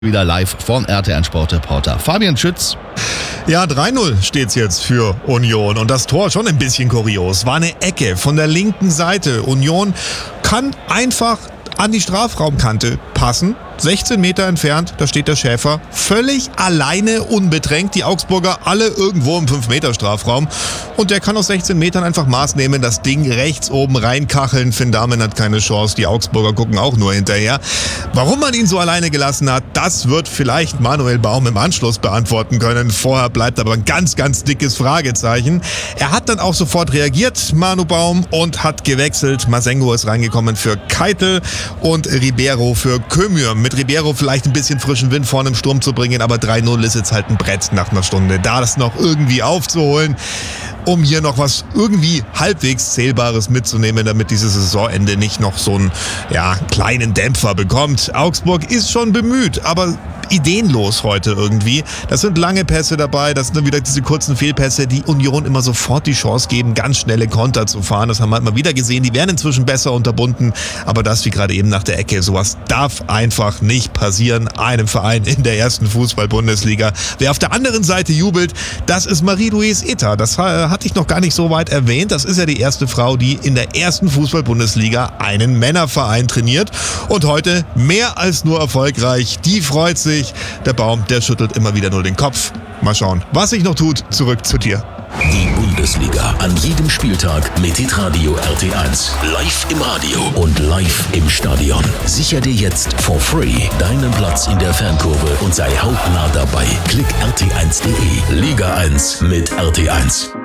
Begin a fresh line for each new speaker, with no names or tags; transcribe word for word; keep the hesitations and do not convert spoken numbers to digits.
Wieder live von R T L Sportreporter Fabian Schütz.
Ja, drei null steht's jetzt für Union und das Tor schon ein bisschen kurios. War eine Ecke von der linken Seite. Union kann einfach an die Strafraumkante passen. sechzehn Meter entfernt, da steht der Schäfer völlig alleine, unbedrängt. Die Augsburger alle irgendwo im fünf Meter Strafraum. Und der kann aus sechzehn Metern einfach Maß nehmen, das Ding rechts oben reinkacheln. Finn Dahmen hat keine Chance, die Augsburger gucken auch nur hinterher. Warum man ihn so alleine gelassen hat, das wird vielleicht Manuel Baum im Anschluss beantworten können. Vorher bleibt aber ein ganz, ganz dickes Fragezeichen. Er hat dann auch sofort reagiert, Manu Baum, und hat gewechselt. Masengo ist reingekommen für Keitel und Ribeiro für Kömür. Mit Ribeiro vielleicht ein bisschen frischen Wind vorne im Sturm zu bringen, aber drei null ist jetzt halt ein Brett nach einer Stunde. Da das noch irgendwie aufzuholen, um hier noch was irgendwie halbwegs Zählbares mitzunehmen, damit dieses Saisonende nicht noch so einen ja, kleinen Dämpfer bekommt. Augsburg ist schon bemüht, aber ideenlos heute irgendwie. Das sind lange Pässe dabei, das sind dann wieder diese kurzen Fehlpässe, die Union immer sofort die Chance geben, ganz schnelle Konter zu fahren. Das haben wir halt mal wieder gesehen, die werden inzwischen besser unterbunden, aber das wie gerade eben nach der Ecke, sowas darf einfach nicht passieren einem Verein in der ersten Fußball-Bundesliga. Wer auf der anderen Seite jubelt, das ist Marie-Louise Eta. Das hatte ich noch gar nicht so weit erwähnt. Das ist ja die erste Frau, die in der ersten Fußball-Bundesliga einen Männerverein trainiert und heute mehr als nur erfolgreich. Die freut sich. Der Baum, der schüttelt immer wieder nur den Kopf. Mal schauen, was sich noch tut. Zurück zu dir.
Die Bundesliga an jedem Spieltag mit Hitradio R T eins. Live im Radio und live im Stadion. Sicher dir jetzt for free deinen Platz in der Fankurve und sei hautnah dabei. Klick R T eins punkt de. Liga eins mit R T eins.